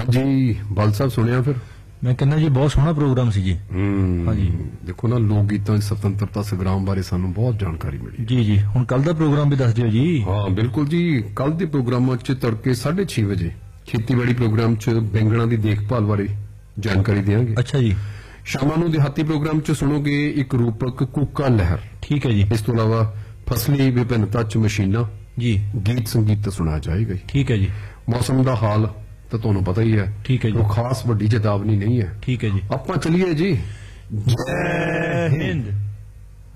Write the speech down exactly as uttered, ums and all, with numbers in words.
ਹਾਂਜੀ ਬਲ ਸਾਹਿਬ ਸੁਣਿਆ ਫਿਰ? ਮੈਂ ਕਹਿੰਦਾ ਜੀ ਬਹੁਤ ਸੋਹਣਾ ਪ੍ਰੋਗਰਾਮ ਸੀ ਜੀ। ਹਾਂਜੀ ਦੇਖੋ ਨਾ ਲੋਕ ਗੀਤਾਂ ਦੀ ਸੁਤੰਤਰਤਾ ਸੰਗਰਾਮ ਬਾਰੇ ਸਾਨੂੰ ਬਹੁਤ ਜਾਣਕਾਰੀ ਮਿਲੀ ਜੀ ਜੀ। ਹੁਣ ਕੱਲ ਦਾ ਪ੍ਰੋਗਰਾਮ ਵੀ ਦੱਸ ਦਿਓ ਜੀ। ਹਾਂ ਬਿਲਕੁਲ ਜੀ, ਕੱਲ ਦੇ ਪ੍ਰੋਗਰਾਮਾਂ 'ਚ ਤੜਕੇ ਸਾਢੇ ਛੇ ਵਜੇ ਖੇਤੀਬਾੜੀ ਪ੍ਰੋਗਰਾਮ 'ਚ ਬੈਂਗਣਾ ਦੀ ਦੇਖਭਾਲ ਬਾਰੇ ਜਾਣਕਾਰੀ ਦੇਵਾਂਗੇ। ਅੱਛਾ ਜੀ। ਸ਼ਾਮਾਂ ਨੂੰ ਦਿਹਾਤੀ ਪ੍ਰੋਗਰਾਮ 'ਚ ਸੁਣੋਗੇ ਇੱਕ ਰੂਪਕ ਕੂਕਾ ਲਹਿਰ। ਠੀਕ ਹੈ ਜੀ। ਇਸ ਤੋਂ ਇਲਾਵਾ ਫਸਲੀ ਵਿਭਿੰਨਤਾ 'ਚ ਮਸ਼ੀਨਾਂ ਜੀ, ਗੀਤ ਸੰਗੀਤ ਸੁਣਾਇਆ ਜਾਏਗਾ। ਠੀਕ ਹੈ ਜੀ। ਮੌਸਮ ਦਾ ਹਾਲ ਤਾਂ ਤੁਹਾਨੂੰ ਪਤਾ ਹੀ ਹੈ। ਠੀਕ ਹੈ ਜੀ। ਉਹ ਖਾਸ ਵੱਡੀ ਚੇਤਾਵਨੀ ਨਹੀਂ ਹੈ। ਠੀਕ ਹੈ ਜੀ। ਆਪਾਂ ਚਲੀਏ ਜੀ। ਜੈ ਹਿੰਦ।